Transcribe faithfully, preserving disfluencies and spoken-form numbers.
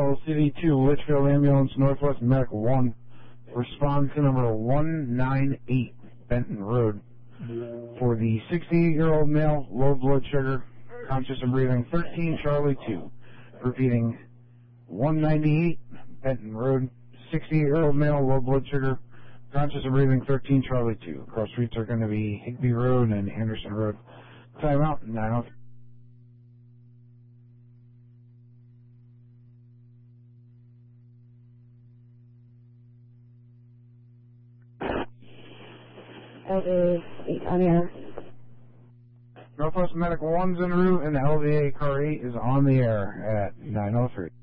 Capital City two, Litchfield Ambulance, Northwest Medic one. Respond to number one nine eight, Benton Road. For the sixty-eight-year-old male, low blood sugar, conscious and breathing, thirteen Charlie two. Repeating, one ninety-eight, Benton Road, sixty-eight-year-old male, low blood sugar, conscious and breathing, thirteen Charlie two. Cross streets are going to be Higby Road and Anderson Road. Time out, nine oh three. L V A eight on the air. Northwest Medic one's en route, and the L V A Car eight is on the air at nine oh three.